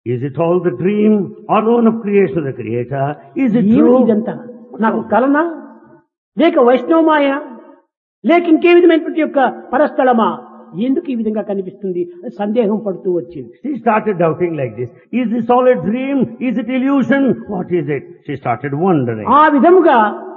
Is it all the dream or the one of creation of the Creator? Is it ఏమిటి true? ఇదంతా నాకు కలనా లేక వైష్ణవమాయ లేక ఇంకే విధమైనటువంటి యొక్క పరస్థలమా ఎందుకు ఈ విధంగా కనిపిస్తుంది అని సందేహం పడుతూ వచ్చింది. She started doubting like this. Is this all a dream? Is it illusion? What is it? She started wondering. ఆ విధముగా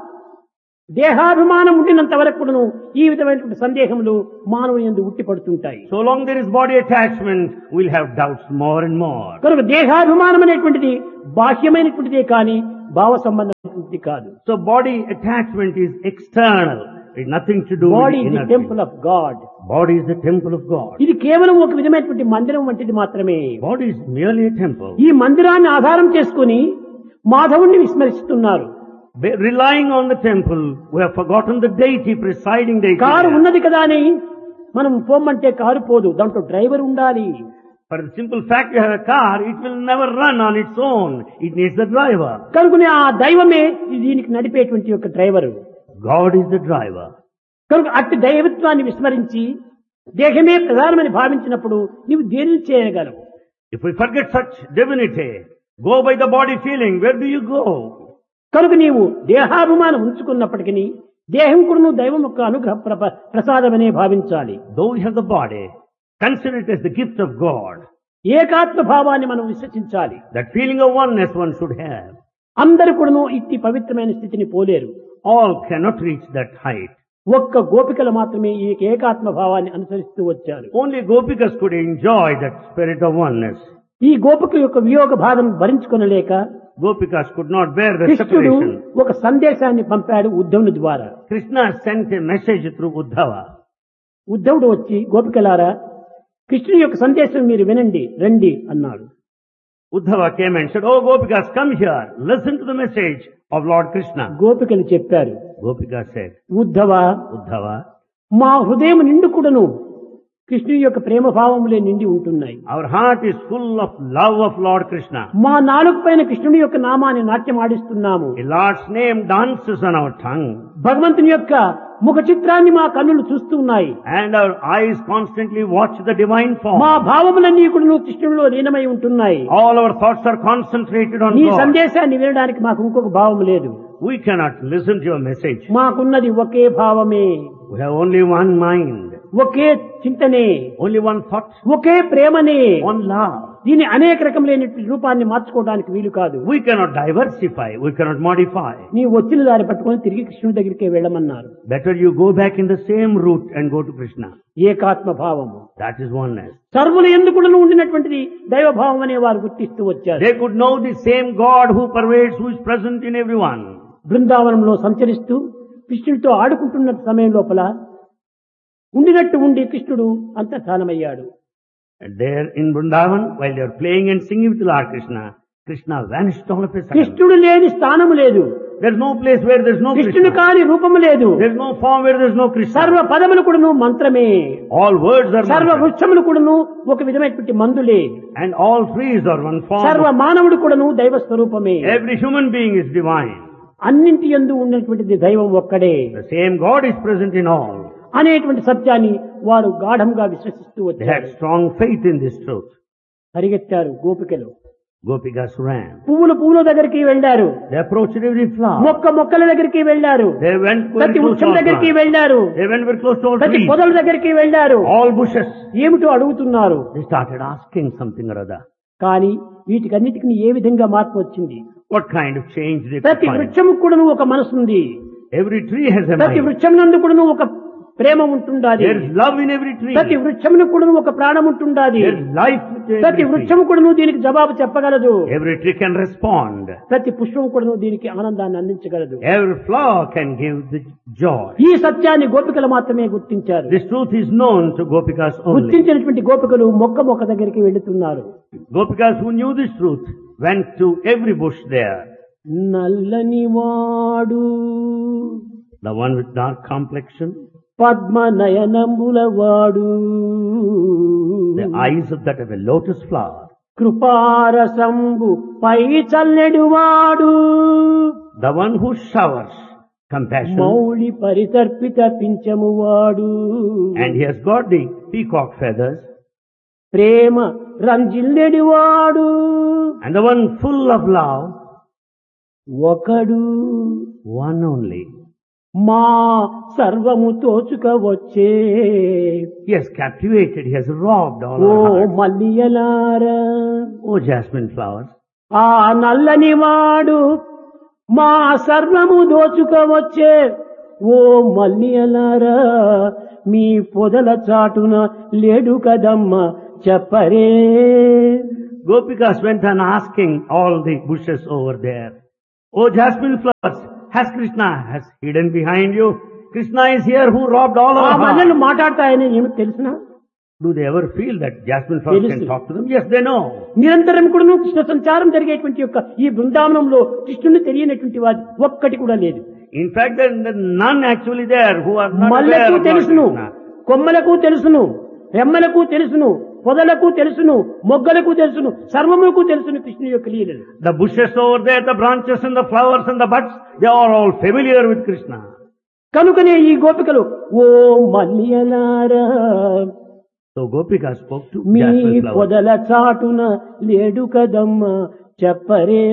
దేహాభిమానం ఉండినంత వరకు కూడాను ఈ విధమైనటువంటి సందేహములు మానవుని యందు ఉట్టి పడుతుంటాయి. So long there is body attachment, we'll have doubts more and more. కనుక దేహాభిమానం అనేటువంటిది బాహ్యమైనటువంటిదే కానీ భావ సంబంధమైనటువంటిది కాదు. So body attachment is external. It's nothing to do body with is the inner temple thing. Of God. Body is the temple of God. ఇది కేవలం ఒక విధమైనటువంటి మందిరం వంటిది మాత్రమే. Body is merely a temple. ఈ మందిరాన్ని ఆధారం చేసుకుని మాధవుణ్ణి విస్మరిస్తున్నారు. Relying on the temple, we have forgotten the deity, presiding deity. Car ఉన్నది కదా అని మనం పోమ్మంటే కారు పోదు, దాంట్లో డ్రైవర్ ఉండాలి. For the simple fact you have a car, it will never run on its own. It needs the driver. కనుకనే ఆ దైవమే దీనికి నడిపేటువంటి యొక్క driver. God is the driver. కనుక అట్టి దైవత్వాన్ని విస్మరించి దేహమే ప్రధానమని భావించినప్పుడు నీవు దేనిని చేయగలవు? If we forget such divinity, go by the body feeling, where do you go? కనుక నీవు దేహాభిమానం ఉంచుకున్నప్పటికీ దేహం కూడా నువ్వు దైవం యొక్క అనుగ్రహ ప్రసాదమనే భావించాలి. Though we have the body, consider it as the gift of God. ఏకాత్మ భావాన్ని మనం విశ్వసించాలి. That feeling of oneness one should have. అందరూ కూడాను ఇట్టి పవిత్రమైన స్థితిని పోలేరు. All cannot reach that height. ఒక్క గోపికలు మాత్రమే ఈ ఏకాత్మ భావాన్ని అనుసరిస్తూ వచ్చారు. Only Gopikas could enjoy that spirit of oneness. ఈ గోపిక యొక్క వియోగ బాధను భరించుకొనలేక Gopikas could not bear the కృష్ణుడు separation. ఒక సందేశాన్ని పంపాడు ఉద్ధవుని ద్వారా. Krishna sent a message through Uddhava. ఉద్ధవుడు వచ్చి గోపికలారా కృష్ణుని యొక్క సందేశం మీరు వినండి రండి అన్నాడు. Uddhava came and said, "Oh Gopikas, come here. Listen to the message of Lord Krishna." గోపికలు చెప్పారు, Gopika said, ఉద్ధవ Uddhava, మా హృదయం నిండు కూడాను కృష్ణుని యొక్క ప్రేమ భావములే నిండి ఉంటున్నాయి. our heart is full of love of Lord Krishna. మా నాలుక పైన కృష్ణుని యొక్క నామాన్ని నాట్యం ఆడిస్తున్నాము. A Lord's name dances on our tongue. భగవంతుని యొక్క ముఖ చిత్రాన్ని మా కన్నులు చూస్తూ ఉన్నాయి. And our eyes constantly watch the divine form. మా భావములన్నీ కూడా కృష్ణుడిలో లీనమై ఉంటున్నాయి. All our thoughts are concentrated on నీ God. సందేశాన్ని వినడానికి మాకు ఇంకొక భావం లేదు. We cannot listen to your message. మాకున్నది ఒకే భావమే, We have only one mind, okay చింతనే, only one thought, ఒకే ప్రేమనే. one love. దీని అనేక రకములైన రూపాన్ని మార్చుకోవడానికి వీలు కాదు. We cannot diversify, we cannot modify. నీ వచ్చిన దారి పట్టుకొని తిరిగి కృష్ణుడి దగ్గరికే వెళ్ళమన్నారు. Better you go back in the same route and go to Krishna. ఏకాత్మ భావము That is oneness. సర్వులు ఎందుకు ఉండినటువంటిది దైవ భావం అనే వారు గుర్తిస్తూ వచ్చారు. They could know the same God who pervades, who is present in everyone. బృందావనంలో సంచరిస్తూ కృష్ణుడితో ఆడుకుంటున్న సమయం లోపల ఉండినట్టు ఉండి కృష్ణుడు అంతర్ధానమయ్యాడు. And there in Vrindavan, while they are playing and singing with Lord Krishna, Krishna vanished all of a sudden. కృష్ణుడు లేని స్థానము లేదు. There's no place where there's no కృష్ణుడు Krishna. కాని రూపము లేదు. There's no form where there's no Krishna. సర్వ పదములు కూడాను మంత్రమే. All words are సర్వ mantra. వృక్షములు కూడాను ఒక విధమైనటువంటి మందులే. And all trees are one form. సర్వ మానవుడు కూడాను దైవ స్వరూపమే. Every human being is divine. అన్నింటి యందు ఉన్నటువంటిది దైవం ఒక్కడే The same God is present in all. అనేటువంటి సత్యాన్ని వారు గాఢంగా విశ్వసిస్తూ They వచ్చారు. had strong faith in this truth. పరిగెత్తారు గోపికలు. Gopikas ran. పువ్వుల దగ్గరికి వెళ్లారు. They approached every flower. మొక్కల దగ్గరికి వెళ్లారు. They went ప్రతి close వృక్షం to all దగ్గరికి plants. వెళ్లారు. They went very close to all ప్రతి trees. పొదల దగ్గరికి వెళ్లారు. All bushes. ఏమిటో అడుగుతున్నారు. They started asking something or other. కానీ వీటికన్నిటికీ ఏ విధంగా మార్పు వచ్చింది? What kind of change they could ప్రతి find. వృక్షము కూడాను ఒక మనసుంది. Every tree has a ప్రతి mind. వృక్షం నందు కూడాను ఒక ప్రేమ ఉంటుండాలి. There is love in every tree. ప్రతి వృక్షమును కూడాను ఒక ప్రాణం ఉంటుండాలి. There is life with ప్రతి every tree. వృక్షము కూడాను దీనికి జవాబు చెప్పగలదు. Every tree can respond. ప్రతి పుష్పం కూడాను దీనికి ఆనందాన్ని అందించగలదు. Every flower can give the joy. ఈ సత్యాన్ని గోపికలు మాత్రమే గుర్తించారు. This truth is known to Gopikas only. గుర్తించినటువంటి గోపికలు మొక్క దగ్గరికి వెళుతున్నారు. Gopikas who knew this truth went to every bush there. నల్లని వాడు The one with dark complexion, Padma నయనంబుల వాడు, the eyes of that of a lotus flower. కృపారసంబు పై చల్లెడు వాడు, The one who showers compassion, Mouli పరితర్పిత పింఛము వాడు, and he has got the peacock feathers. ప్రేమ రంజిల్లెడు వాడు, And the one full of love, ఒకడు one only. మా సర్వము తోచుక వచ్చే He has captivated, he has robbed all oh our hearts. మల్లియలారా Oh, jasmine flowers. ఆ నల్లని వాడు మా సర్వము దోచుక వచ్చే ఓ మల్లియలారా మీ పొదల చాటున లేడు కదమ్మ చెప్పరే. Gopikas went on asking all the bushes over there, oh, jasmine flowers, has Krishna has hidden behind you? Krishna is here who robbed all ఆ our మల్లెలు hearts. మాట్లాడతాయని ఏమిటి తెలుసునా? Do they ever feel that jasmine flowers can Telusu. talk to them? Yes, they know. నిరంతరం కూడా కృష్ణ సంచారం జరిగేటువంటి యొక్క ఈ బృందావనంలో కృష్ణుని తెలియనటువంటి వాది ఒక్కటి కూడా లేదు. In fact, there are none actually there who are not aware మల్లెకు of తెలుసును, Krishna. కొమ్మలకు తెలుసును, రెమ్మలకు తెలుసును, పొదలకు తెలుసును, మొగ్గలకు తెలుసును, సర్వముకు తెలుసును కృష్ణుని యొక్క లీలలు. The bushes over there, the branches and the flowers and the buds, they are all familiar with Krishna. కనుకనే ఈ గోపికలు ఓ మల్లియలారా So Gopika spoke to me jasmine flowers. పొదల చాటున లేడు కదమ్మ చెప్పరే.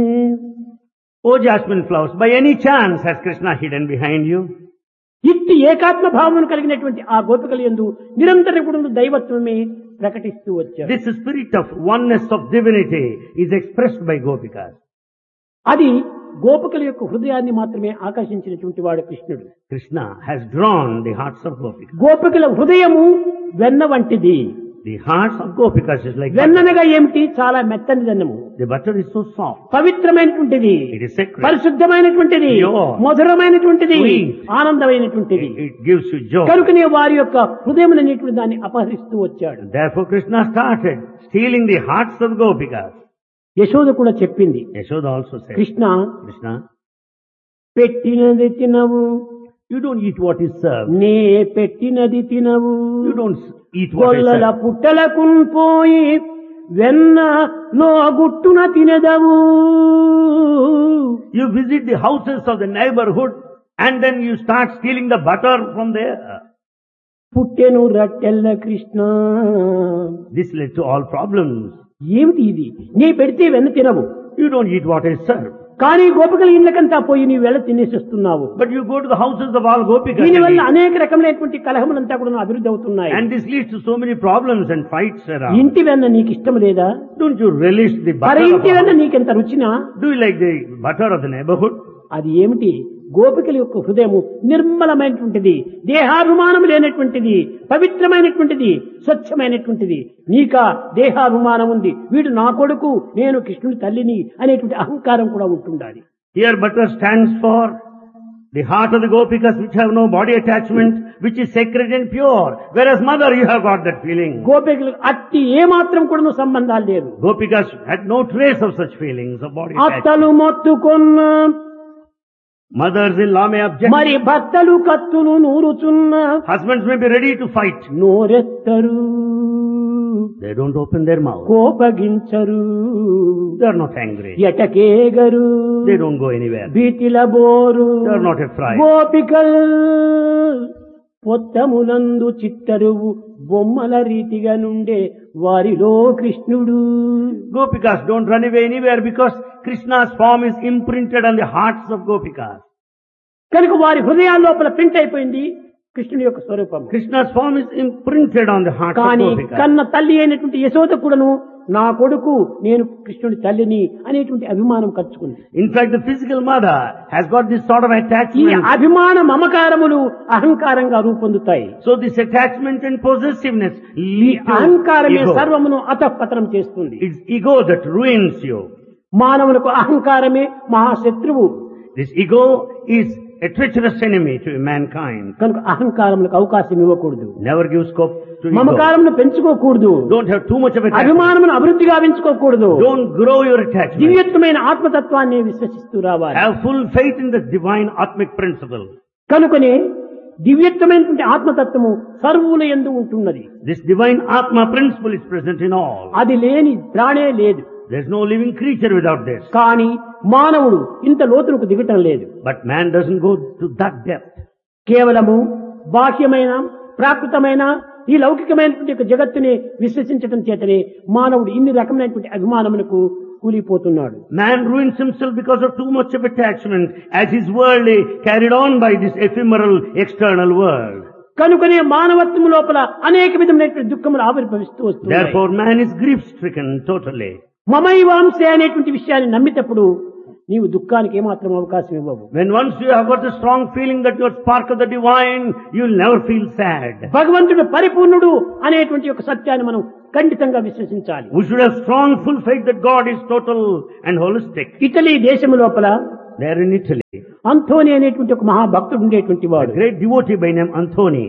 Oh, jasmine flowers, by any chance has Krishna hidden behind you? ఇట్టి ఏకాత్మ భావన కలిగినటువంటి ఆ గోపికలు యందు నిరంతరం కూడా దైవత్వమే ప్రకటిస్తూ వచ్చారు. This spirit of oneness of divinity is expressed by Gopikas. అది గోపికల యొక్క హృదయాన్ని మాత్రమే ఆకర్షించినటువంటి వాడు కృష్ణుడు. Krishna has drawn the hearts of Gopikas. గోపికల హృదయము వెన్న వంటిది. The hearts of Gopikas is like butter. వెన్ననగా ఏమిటి? చాలా మెత్తని దన్నము, The butter is so soft. పవిత్రమైనటువంటిది, It is sacred. పరిశుద్ధమైనటువంటిది, Pure. మధురమైనటువంటిది, Sweet. ఆనందమైనటువంటిది. It gives you joy. కనుకనే వారి యొక్క హృదయం అనేటువంటి దాన్ని అపహరిస్తూ వచ్చాడు. Therefore Krishna started stealing the hearts of Gopikas. Yashoda కూడా చెప్పింది, Yashoda also said, Krishna Krishna, పెట్టినది తినవు, you don't eat what is served. నే పెట్టినది తినవు, You don't eat what is కొల్లల served. పుట్టలకు పోయి వెన్న లో గుట్టున తినదవు. You visit the houses of the neighborhood and then you start stealing the butter from there. పుట్టెను రట్టెల్ల Krishna. This led to all problems. ఏమిటి ఇది? నీ పెడితే వెన్న తినవు, You don't eat what is served. కానీ గోపికల ఇళ్ళకంతా పోయి నీ వెళ్ళ తినేసి వస్తున్నావు. But you go to the houses of all Gopikas దీని వల్ల and eat. అనేక రకమైనటువంటి కలహములంతా కూడా అభివృద్ధి అవుతున్నాయి. And this leads to so many problems and fights around. ఇంటి వెన్న నీకు ఇష్టం లేదా? Don't you relish the మరి butter of ఇంటి a వెన్న house? నీకెంత రుచినా? Do you like the butter of the neighborhood? అది ఏమిటి? గోపికల యొక్క హృదయము నిర్మలమైనటువంటిది, దేహాభిమానం లేనటువంటిది, పవిత్రమైనటువంటిది, స్వచ్ఛమైనటువంటిది. నీకా దేహాభిమానం ఉంది, వీడు నా కొడుకు, నేను కృష్ణుని తల్లిని అనేటువంటి అహంకారం కూడా ఉంటుండాలి. Here butter stands for the heart of the Gopikas which have no body attachment, which is sacred and pure. Whereas mother, you have got that feeling. గోపికలు అట్టి ఏమాత్రం కూడా సంబంధాలు లేవు. Gopikas had no trace of such feelings of body attachment. అత్తలు మొత్తుకొన్న Mothers-in-law may object. మరి భర్తలు కత్తులు నూరుచున్న Husbands may be ready to fight. నోరెత్తరు, They don't open their mouth. కోపగించరు, They are not angry. ఎటకేగరు, They don't go anywhere. భీతిల bore, They are not afraid. గోపికల్ పొత్తములందు చిత్తరువు బొమ్మల రీతిగా నుండే వారిలో కృష్ణుడు. Gopikas don't run away anywhere because Krishna's form is imprinted on the hearts of Gopikas. కనుక వారి హృదయాల లోపల print అయిపోయింది కృష్ణుని యొక్క స్వరూపం. Krishna's form is imprinted on the hearts of కానీ Gopikas. కన్న తల్లి అయినటువంటి యశోద కూడాను నా కొడుకు, నేను కృష్ణుడి తల్లిని అనేటువంటి అభిమానం కలుచుకుంది. In fact, the physical mother has got this sort of ఈ attachment. అభిమాన మమకారములు అహంకారంగా రూపొందుతాయి. So this attachment and possessiveness ఈ lead to అహంకారమే ego. సర్వమును అతఃపతనం చేస్తుంది. It's ego that ruins you. మానవులకు అహంకారమే మహాశత్రువు. This ego is a treacherous enemy to mankind. కనుక అహంకారములకు అవకాశం ఇవ్వకూడదు. Never give scope to ego. మమకారమును పెంచుకోకూడదు. Don't have too much of attachment. అభిమానమును అభివృద్ధిగా పెంచుకోకూడదు. Don't grow your attachment. దివ్యత్వమైన ఆత్మతత్వాన్ని విశ్వసిస్తూ రావాలి. Have full faith in the divine atmic principle. కనుకనే దివ్యత్వమైనటువంటి ఆత్మతత్వము సర్వుల యందు ఉంటున్నది. This divine atma principle is present in all. అది లేని ప్రాణే లేదు. There's no living creature without this. కానీ మానవుడు ఇంత లోతులకు దిగటం లేదు. But man doesn't go to that depth. కేవలము బాహ్యమైన ప్రాకృతమైన ఈ లౌకికమైనటువంటి యొక్క జగత్తుని విశ్వసించడం చేతనే మానవుడు ఇన్ని రకమైనటువంటి అభిమానములకు కూలిపోతున్నాడు. Man ruins himself because of too much of attachment as his world is carried on by this ephemeral external world. కనుకనే మానవత్వం లోపల అనేక విధమైనటువంటి దుఃఖములు ఆవిర్భవిస్తూ వస్తున్నాయి. Therefore man is grief stricken totally. మమైవాంసే అనేటువంటి విషయాన్ని నమ్మినప్పుడు నీవు దుఃఖానికి ఏమాత్రం అవకాశం ఇవ్వవు. When once you have got the strong feeling that you are spark of the divine, you will never feel sad. భగవంతుడు పరిపూర్ణుడు అనేటువంటి ఒక సత్యాన్ని మనం ఖండితంగా విశ్వసించాలి. We should have strong full faith that God is total and holistic. Italy దేశం లోపల There in Italy, Anthony అనేటువంటి ఒక మహాభక్తుడు ఉండేటువంటి a వాడు. great devotee by name Anthony.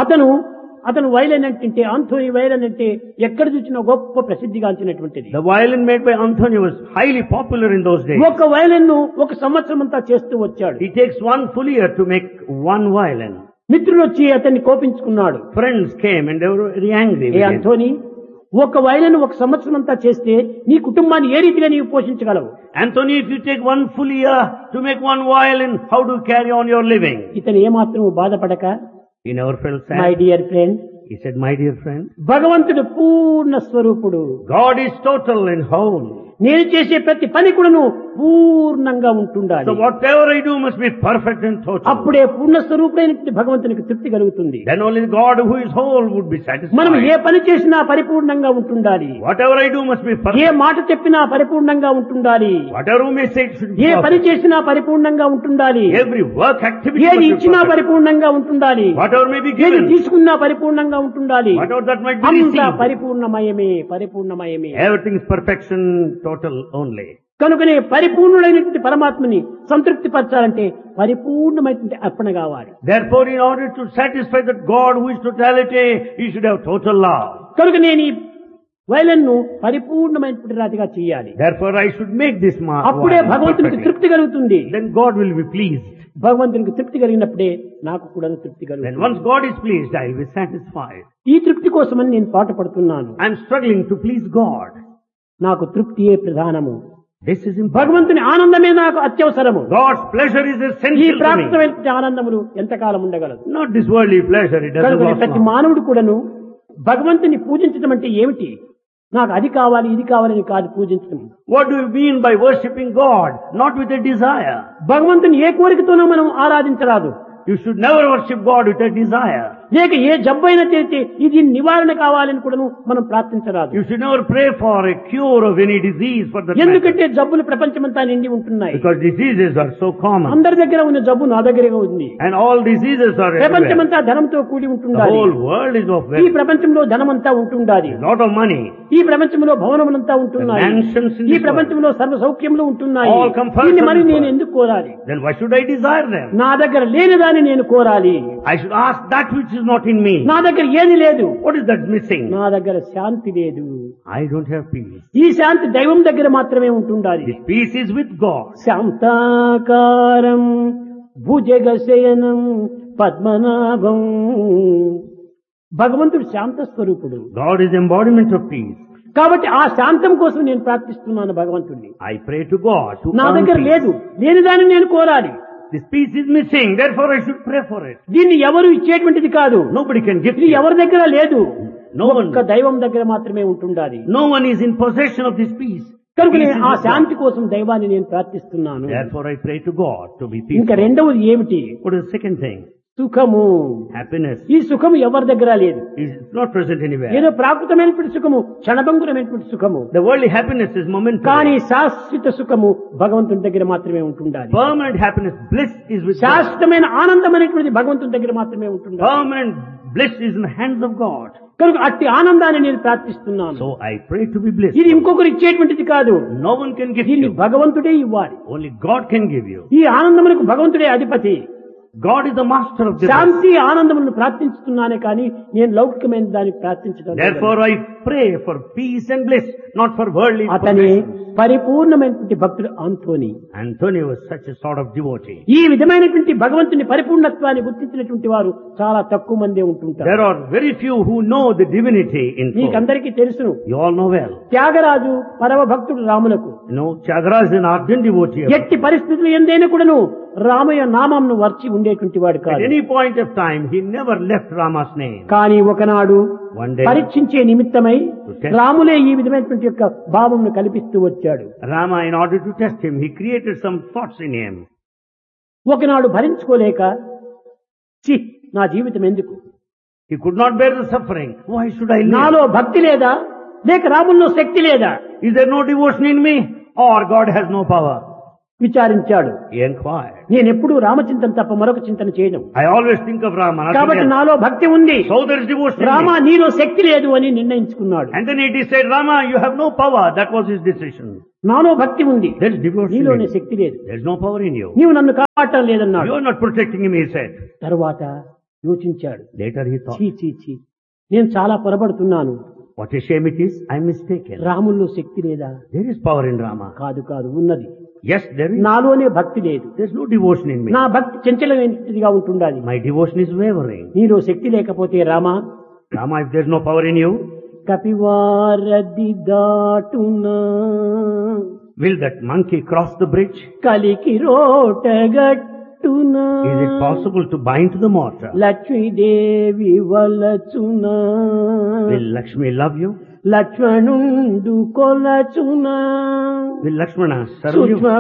అతను వైలన్ అంటే ఆంథోనీ వైలన్ అంటే ఎక్కడ చూసినా గొప్ప ప్రసిద్ధిగాంచినటువంటిది. The violin made by Anthony was highly popular in those days. ఒక వైలన్ ను ఒక సంవత్సరం అంతా చేస్తూ వచ్చాడు. It takes one full year to make one violin. మిత్రులు వచ్చి అతన్ని కోపించుకున్నాడు. Friends came and they were very angry A with him. Anthony, ఒక వైలన్ ఒక సంవత్సరం అంతా చేస్తే నీ కుటుంబాన్ని ఏ రీతిగా నీవు పోషించగలవు? Anthony, if you take one full year to make one violin, how do you carry on your living? ఇతను ఏమాత్రం బాధపడక, He never felt my sad. Dear friend, He said, my dear friend, భగవంతుడు పూర్ణ స్వరూపుడు. God is total and whole. నేను చేసే ప్రతి పని కూడాను పూర్ణంగా ఉంటుండాలి. So whatever I do must be perfect and total. అప్పుడే పూర్ణ స్వరూపుడైనటువంటి భగవంతునికి తృప్తి కలుగుతుంది. Then only God who is whole would be మనం ఏ satisfied. పని చేసినా పరిపూర్ణంగా ఉంటుండాలి. Whatever I do must be A perfect. మాట చెప్పినా పరిపూర్ణంగా ఉంటుండాలి. Whatever we may say should be ఏ పని perfect. చేసినా పరిపూర్ణంగా ఉంటుండాలి. Every work activity ఏది must be ఇచ్చినా perfect. పరిపూర్ణంగా ఉంటుండాలి. Whatever may be ఏది given, తీసుకున్నా పరిపూర్ణంగా ఉంటుండాలి. whatever that might be అంతా received, పరిపూర్ణమయమే. everything is perfection total only. కనుకనే పరిపూర్ణుడైనటువంటి పరమాత్మని సంతృప్తి పరచాలంటే పరిపూర్ణమైనటువంటి అర్పణ కావాలి. Therefore, in order to satisfy that God who is totality, He should have total love. కనుక నేను ఈ వైలన్ ను పరిపూర్ణమైనటువంటి రాతిగా చేయాలి. Therefore, I should make this mark. అప్పుడే భగవంతునికి తృప్తి కలుగుతుంది. Then God will be pleased. భగవంతునికి తృప్తి కలిగినప్పుడే నాకు కూడా తృప్తి Then కలుగుతుంది. once God is pleased, I will be satisfied. ఈ తృప్తి కోసమని నేను పాటు పడుతున్నాను. I am struggling to please God. నాకు తృప్తియే ప్రధానము. This is important. భగవంతుని ఆనందమే నాకు అత్యవసరము. God's pleasure is ఈ essential to me. ప్రాప్తమైన ఆనందములు ఎంతకాలం ఉండగలదు? Not this worldly pleasure, it doesn't కనుక last ప్రతి long. మానవుడు కూడాను భగవంతుని పూజించడం అంటే ఏమిటి? నాకు అది కావాలి ఇది కావాలని కాదు పూజించడం. What do you mean by worshipping God? Not with a desire. భగవంతుని ఏ కోరికతోనో మనం ఆరాధించరాదు. You should never worship God with a desire. లేక ఏ జబ్బైనా చేస్తే ఇది నివారణ కావాలని కూడా మనం ప్రార్థించరాదు. You should never pray for a cure of any disease for that matter. ఎందుకంటే జబ్బులు ప్రపంచమంతా నిండి ఉంటున్నాయి. Because diseases are so common. అందరి దగ్గర ఉన్న జబ్బు నా దగ్గరే ఉంది. And all diseases are everywhere. ప్రపంచమంతా ధనంతో కూడి The ఉంటుండాలి. whole world is of ఈ wealth. ప్రపంచంలో ధనమంతా ఉంటుండాలి. A lot of money. ఈ ప్రపంచంలో భవనములంతా ఉంటున్నాయి. The mansions in ఈ this ప్రపంచంలో సర్వ సౌఖ్యములు ఉంటున్నాయి. All comforts దీన్ని in మరి this నేను world. ఎందుకు కోరాలి? Then why should I desire them? నా దగ్గర లేనిదాన్ని నేను కోరాలి. I should ask that which is not in me. నా దగ్గర ఏది లేదు. What is that missing? నా దగ్గర శాంతి లేదు. I don't have peace. ఈ శాంతి దైవం దగ్గర మాత్రమే ఉంటుండాలి. This peace is with God. శాంతాకారం భుజగశయనం Padmanabham. భగవంతుడు శాంత స్వరూపుడు. God is embodiment of peace. కాబట్టి ఆ శాంతం కోసం నేను ప్రార్థిస్తున్నాను భగవంతుడిని. I pray to God to నా earn దగ్గర peace. లేదు, లేనిదాన్ని నేను కోరాలి. This peace is missing, therefore I should pray for it. దీన్ని ఎవరు ఇచ్చేటువంటిది కాదు. Nobody can give ఇది it. ఎవరి దగ్గర లేదు. No one. ఒక్క దైవం దగ్గర మాత్రమే ఉంటుండాలి. No one is in possession of this peace. కనుక Peace నేను is ఆ with God. శాంతి కోసం దైవాన్ని నేను ప్రార్థిస్తున్నాను. Therefore I pray to God to be ఇంకా peaceful. రెండవది ఏమిటి? What is the second thing? సుఖము. Happiness. ఈ సుఖము ఎవరి దగ్గర లేదు. It's not present anywhere. ఏదో ప్రాకృతమైనటువంటి సుఖము, క్షణభంగురమైనటువంటి సుఖము. The worldly happiness is momentary. కానీ శాశ్వత సుఖము భగవంతుని దగ్గర మాత్రమే ఉంటుండాలి. Permanent happiness, bliss is with God. శాశ్వతమైన ఆనందం అనేటువంటిది భగవంతుని దగ్గర మాత్రమే ఉంటుండాలి. Permanent bliss is in the hands of God. కనుక అట్టి ఆనందాన్ని నేను ప్రార్థిస్తున్నాను. So I pray to be blessed. ఇది ఇంకొకరు ఇచ్చేటువంటిది కాదు. No one can give దీన్ని you. భగవంతుడే ఇవ్వాలి. Only God can give you. ఈ ఆనందములకు భగవంతుడే అధిపతి. God is the master of this. శాంతి ఆనందములను ప్రార్థిస్తున్నానే కానీ నేను లౌకికమైన దాన్ని ప్రార్థించడం లేదు. Therefore I pray for peace and bliss, not for worldly అతని possessions. పరిపూర్ణమైనటువంటి భక్తుడు Anthony. Anthony was such a sort of devotee. ఈ విధమైనటువంటి భగవంతుని పరిపూర్ణత్వాన్ని గుర్తించినటువంటి వారు చాలా తక్కువ మందే ఉంటుంటారు. There are very few who know the divinity in full. మీకందరికీ తెలుసును. You all know well. Tyagaraju పరమ భక్తుడు రాములకు You know, Tyagaraja is an ardent devotee. ఎట్టి పరిస్థితులు ఎందైనా కూడాను రామయ్య నామంను వర్చి ఉండేటువంటి వాడు At కాదు. any point of time, he never left Rama's name. కానీ ఒకనాడు One day, పరీక్షించే నిమిత్తమై test- రాములే ఈ విధమైనటువంటి యొక్క భావంను కల్పిస్తూ వచ్చాడు. Rama, in order to test him, he created some thoughts in him. ఒకనాడు భరించుకోలేక చి నా జీవితం ఎందుకు, He could not bear the suffering. Why should I live? నాలో భక్తి లేదా లేక రాముల్లో శక్తి లేదా Is there no devotion in me? Or God has no power? విచారించాడు. He inquired. నేనెప్పుడూ రామచింతన తప్ప మరొక చింతన చేయను. I always think of Rama. nothing కాబట్టి else. నాలో భక్తి ఉంది, So there is devotion in Rama me. నీలో శక్తి లేదు అని నిర్ణయించుకున్నాడు. And then he said, Rama, you have no power. That was his decision. నాలో భక్తి ఉంది, There is devotion in నీలోనే you. శక్తి లేదు, There is no power in you. నీవు నన్ను కాపాడటం లేదన్నాడు. You are not protecting him, he said. తరువాత యోచించాడు. Later he thought, చీ చీ చీ, నేను చాలా పొరపడుతున్నాను. what a shame it is. I am mistaken. రాముల్లో శక్తి లేదా? There is power in Rama. కాదు కాదు ఉన్నది. Yes, there is. నాలోనే భక్తి లేదు. There is no devotion in me. నా భక్తి చంచలమైనదిగా ఉంటుండాలి. My devotion is wavering. నీలో శక్తి లేకపోతే Rama Rama, if there is no power in you, కపివారది దాటునా will that monkey cross the bridge? కలికి రోటగట్టునా Is it possible to bind to the mortar? Lakshmidevi వలచునా Will Lakshmi love you? లక్ష్మణుండు కొలచునా Will Lakshmana serve you? సూక్ష్మ